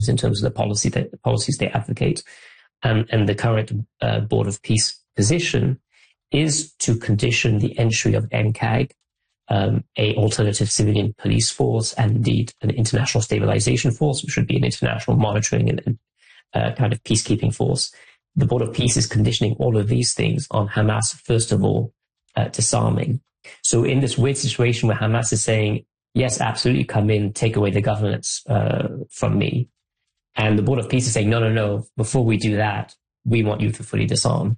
in terms of the policies they advocate. And the current Board of Peace position is to condition the entry of NCAG, a alternative civilian police force, and indeed an international stabilization force, which would be an international monitoring and kind of peacekeeping force. The Board of Peace is conditioning all of these things on Hamas, first of all, disarming. So in this weird situation where Hamas is saying, yes, absolutely, come in, take away the governance from me. And the Board of Peace is saying, no, before we do that, we want you to fully disarm.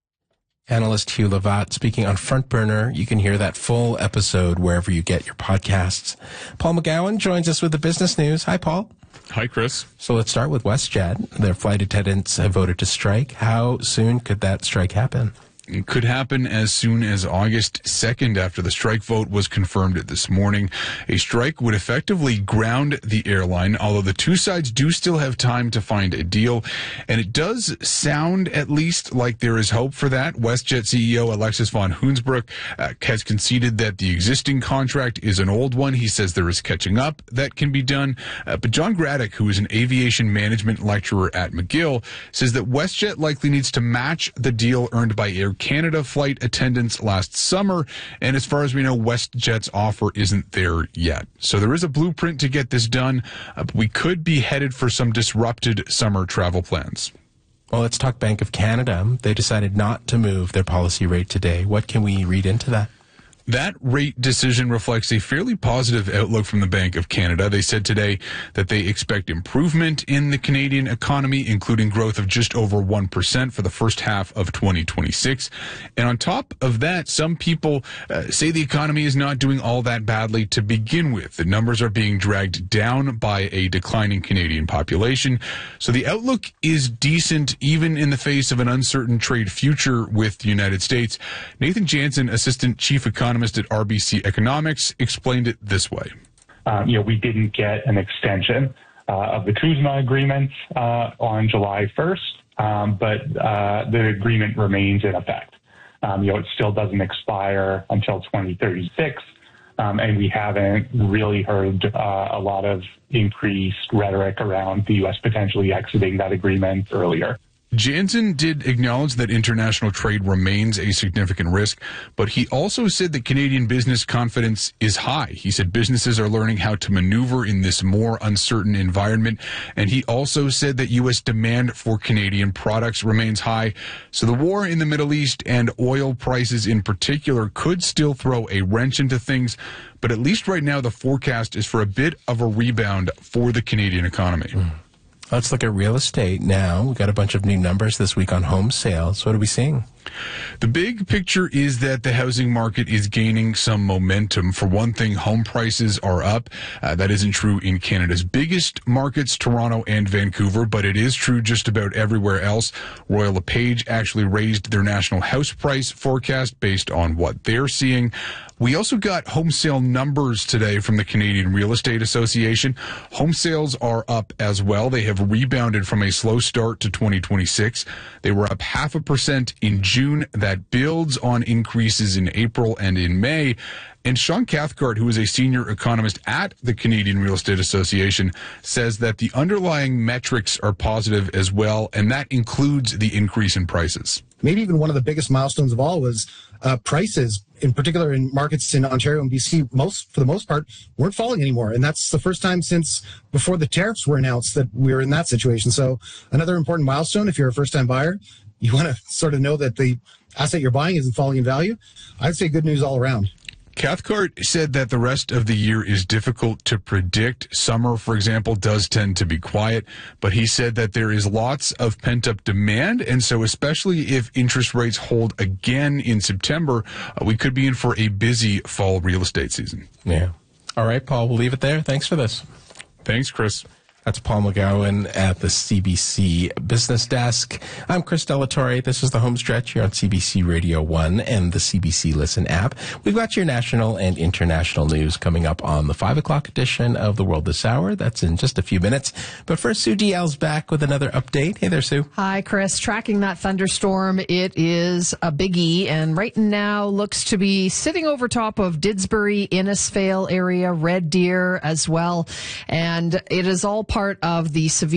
Analyst Hugh Lovat speaking on Front Burner. You can hear that full episode wherever you get your podcasts. Paul McGowan joins us with the business news. Hi, Paul. Hi, Chris. So let's start with WestJet. Their flight attendants have voted to strike. How soon could that strike happen? It could happen as soon as August 2nd after the strike vote was confirmed this morning. A strike would effectively ground the airline, although the two sides do still have time to find a deal. And it does sound at least like there is hope for that. WestJet CEO Alexis von Hoensbroek has conceded that the existing contract is an old one. He says there is catching up that can be done. But John Graddick, who is an aviation management lecturer at McGill, says that WestJet likely needs to match the deal earned by Air Canada flight attendants last summer, and as far as we know, WestJet's offer isn't there yet. So there is a blueprint to get this done, but we could be headed for some disrupted summer travel plans. Well, let's talk Bank of Canada. They decided not to move their policy rate today. What can we read into that? That rate decision reflects a fairly positive outlook from the Bank of Canada. They said today that they expect improvement in the Canadian economy, including growth of just over 1% for the first half of 2026. And on top of that, some people say the economy is not doing all that badly to begin with. The numbers are being dragged down by a declining Canadian population. So the outlook is decent, even in the face of an uncertain trade future with the United States. Nathan Jansen, Assistant Chief Economist at RBC Economics, explained it this way. We didn't get an extension of the CUSMA agreement on July 1st, but the agreement remains in effect. It still doesn't expire until 2036, and we haven't really heard a lot of increased rhetoric around the U.S. potentially exiting that agreement earlier. Jansen did acknowledge that international trade remains a significant risk, but he also said that Canadian business confidence is high. He said businesses are learning how to maneuver in this more uncertain environment, and he also said that U.S. demand for Canadian products remains high. So the war in the Middle East and oil prices in particular could still throw a wrench into things, but at least right now the forecast is for a bit of a rebound for the Canadian economy. Let's look at real estate now. We got a bunch of new numbers this week on home sales. What are we seeing? The big picture is that the housing market is gaining some momentum. For one thing, home prices are up. That isn't true in Canada's biggest markets, Toronto and Vancouver, but it is true just about everywhere else. Royal LePage actually raised their national house price forecast based on what they're seeing. We also got home sale numbers today from the Canadian Real Estate Association. Home sales are up as well. They have rebounded from a slow start to 2026. They were up 0.5% in June. That builds on increases in April and in May. And Sean Cathcart, who is a senior economist at the Canadian Real Estate Association, says that the underlying metrics are positive as well, and that includes the increase in prices. Maybe even one of the biggest milestones of all was prices, in particular in markets in Ontario and BC, for the most part, weren't falling anymore. And that's the first time since before the tariffs were announced that we're in that situation. So another important milestone, if you're a first-time buyer, you want to sort of know that the asset you're buying isn't falling in value. I'd say good news all around. Cathcart said that the rest of the year is difficult to predict. Summer, for example, does tend to be quiet, but he said that there is lots of pent-up demand, and so especially if interest rates hold again in September, we could be in for a busy fall real estate season. Yeah. All right, Paul, we'll leave it there. Thanks for this. Thanks, Chris. That's Paul McGowan at the CBC Business Desk. I'm Chris Delatorre. This is the Home Stretch here on CBC Radio 1 and the CBC Listen app. We've got your national and international news coming up on the 5 o'clock edition of The World This Hour. That's in just a few minutes. But first, Sue Dial's back with another update. Hey there, Sue. Hi, Chris. Tracking that thunderstorm, it is a biggie, and right now looks to be sitting over top of Didsbury, Innisfail area, Red Deer as well. And it is all part part of the severe